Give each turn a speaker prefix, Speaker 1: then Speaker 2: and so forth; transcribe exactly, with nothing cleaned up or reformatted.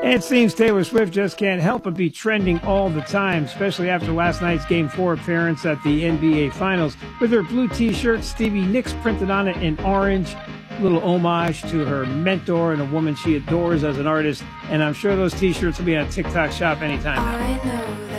Speaker 1: It seems Taylor Swift just can't help but be trending all the time, especially after last night's Game four appearance at the N B A Finals. With her blue T-shirt, Stevie Nicks printed on it in orange, a little homage to her mentor and a woman she adores as an artist. And I'm sure those T-shirts will be on TikTok Shop anytime now.
Speaker 2: I know.